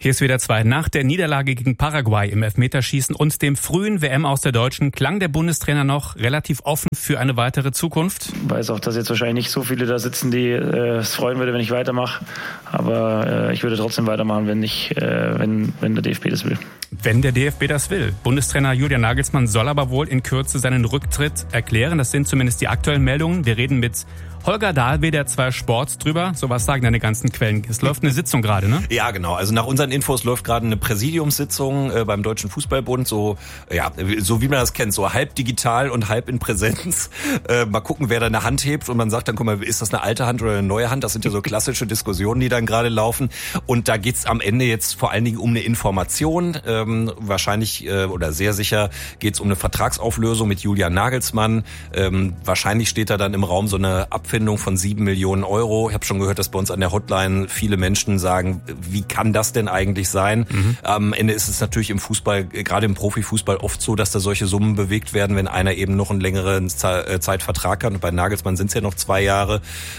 Hier ist wieder 2. Nach der Niederlage gegen Paraguay im Elfmeterschießen und dem frühen WM aus der Deutschen klang der Bundestrainer noch relativ offen für eine weitere Zukunft. Ich weiß auch, dass jetzt wahrscheinlich nicht so viele da sitzen, die es freuen würde, wenn ich weitermache. Aber ich würde trotzdem weitermachen, wenn der DFB das will. Wenn der DFB das will. Bundestrainer Julian Nagelsmann soll aber wohl in Kürze seinen Rücktritt erklären. Das sind zumindest die aktuellen Meldungen. Wir reden mit Holger Dahlwe, der 2 Sport drüber. So was sagen deine ganzen Quellen. Es läuft eine Sitzung gerade, ne? Ja, genau. Also nach unseren Infos läuft gerade eine Präsidiumssitzung beim Deutschen Fußballbund. So wie man das kennt, so halb digital und halb in Präsenz. Mal gucken, wer da eine Hand hebt und man sagt dann, guck mal, ist das eine alte Hand oder eine neue Hand? Das sind ja so klassische Diskussionen, die dann gerade laufen. Und da geht's am Ende jetzt vor allen Dingen um eine Information. Wahrscheinlich oder sehr sicher geht's um eine Vertragsauflösung mit Julian Nagelsmann. Wahrscheinlich steht da dann im Raum so eine Abfindung von 7 Millionen Euro. Ich habe schon gehört, dass bei uns an der Hotline viele Menschen sagen, wie kann das denn eigentlich sein? Am Ende ist es natürlich im Fußball, gerade im Profifußball, oft so, dass da solche Summen bewegt werden, wenn einer eben noch einen längeren Zeitvertrag hat. Und bei Nagelsmann sind es ja noch 2 Jahre.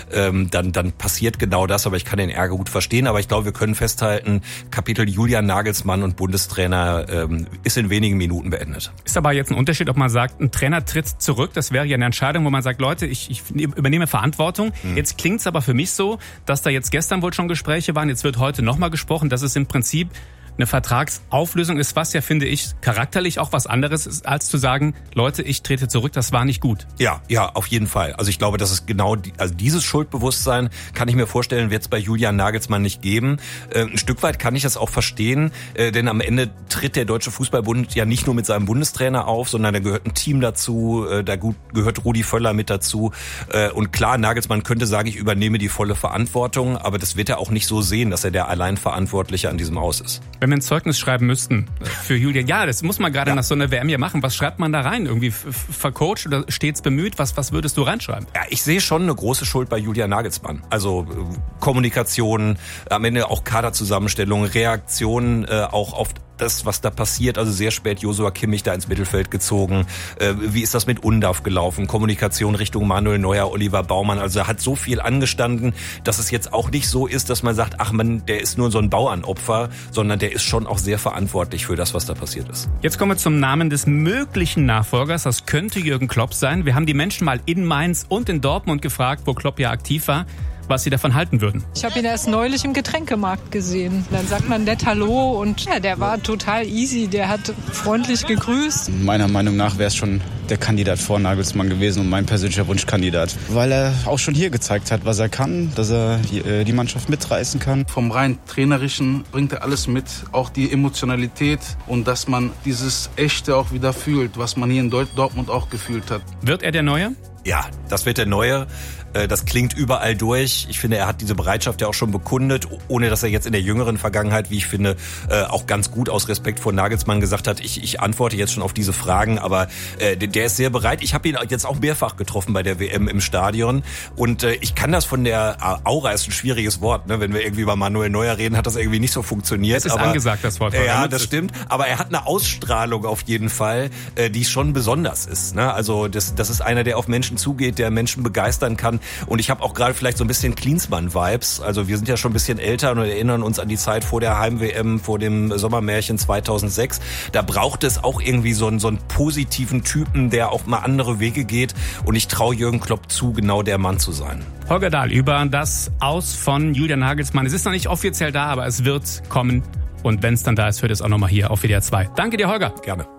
Dann passiert genau das. Aber ich kann den Ärger gut verstehen. Aber ich glaube, wir können festhalten, Kapitel Julian Nagelsmann und Bundestrainer ist in wenigen Minuten beendet. Ist aber jetzt ein Unterschied, ob man sagt, ein Trainer tritt zurück. Das wäre ja eine Entscheidung, wo man sagt, Leute, ich übernehme Verantwortung. Jetzt klingt's aber für mich so, dass da jetzt gestern wohl schon Gespräche waren. Jetzt wird heute nochmal gesprochen, dass es im Prinzip eine Vertragsauflösung ist, was ja, finde ich, charakterlich auch was anderes ist, als zu sagen, Leute, ich trete zurück, das war nicht gut. Ja, auf jeden Fall. Also ich glaube, dass es genau, dieses Schuldbewusstsein kann ich mir vorstellen, wird es bei Julian Nagelsmann nicht geben. Ein Stück weit kann ich das auch verstehen, denn am Ende tritt der Deutsche Fußballbund ja nicht nur mit seinem Bundestrainer auf, sondern da gehört ein Team dazu, da gehört Rudi Völler mit dazu. Und klar, Nagelsmann könnte sagen, ich übernehme die volle Verantwortung, aber das wird er auch nicht so sehen, dass er der Alleinverantwortliche an diesem Aus ist. Wenn wir ein Zeugnis schreiben müssten für Julian, ja, das muss man gerade nach so einer WM hier machen. Was schreibt man da rein? Irgendwie vercoacht oder stets bemüht? Was würdest du reinschreiben? Ja, ich sehe schon eine große Schuld bei Julian Nagelsmann. Also Kommunikation, am Ende auch Kaderzusammenstellung, Reaktion auch auf das, was da passiert, also sehr spät Joshua Kimmich da ins Mittelfeld gezogen. Wie ist das mit Undav gelaufen? Kommunikation Richtung Manuel Neuer, Oliver Baumann. Also er hat so viel angestanden, dass es jetzt auch nicht so ist, dass man sagt, ach man, der ist nur so ein Bauernopfer, sondern der ist schon auch sehr verantwortlich für das, was da passiert ist. Jetzt kommen wir zum Namen des möglichen Nachfolgers. Das könnte Jürgen Klopp sein. Wir haben die Menschen mal in Mainz und in Dortmund gefragt, wo Klopp ja aktiv war, was sie davon halten würden. Ich habe ihn erst neulich im Getränkemarkt gesehen. Dann sagt man nett Hallo und ja, der war total easy, der hat freundlich gegrüßt. Meiner Meinung nach wäre es schon der Kandidat vor Nagelsmann gewesen und mein persönlicher Wunschkandidat. Weil er auch schon hier gezeigt hat, was er kann, dass er die Mannschaft mitreißen kann. Vom rein Trainerischen bringt er alles mit, auch die Emotionalität und dass man dieses Echte auch wieder fühlt, was man hier in Dortmund auch gefühlt hat. Wird er der Neue? Ja, das wird der Neue. Das klingt überall durch. Ich finde, er hat diese Bereitschaft ja auch schon bekundet, ohne dass er jetzt in der jüngeren Vergangenheit, wie ich finde, auch ganz gut aus Respekt vor Nagelsmann gesagt hat, ich antworte jetzt schon auf diese Fragen, aber der ist sehr bereit. Ich habe ihn jetzt auch mehrfach getroffen bei der WM im Stadion und ich kann das von der Aura, ist ein schwieriges Wort, ne? Wenn wir irgendwie über Manuel Neuer reden, hat das irgendwie nicht so funktioniert. Das ist angesagt, das Wort. Ja, das stimmt, aber er hat eine Ausstrahlung auf jeden Fall, die schon besonders ist. Ne? Also das ist einer, der auf Menschen zugeht, der Menschen begeistern kann. Und ich habe auch gerade vielleicht so ein bisschen Klinsmann-Vibes. Also wir sind ja schon ein bisschen älter und erinnern uns an die Zeit vor der Heim-WM, vor dem Sommermärchen 2006. Da braucht es auch irgendwie so einen positiven Typen, der auch mal andere Wege geht. Und ich traue Jürgen Klopp zu, genau der Mann zu sein. Holger Dahl über das Aus von Julian Nagelsmann. Es ist noch nicht offiziell da, aber es wird kommen. Und wenn es dann da ist, hört es auch nochmal hier auf WDR 2. Danke dir, Holger. Gerne.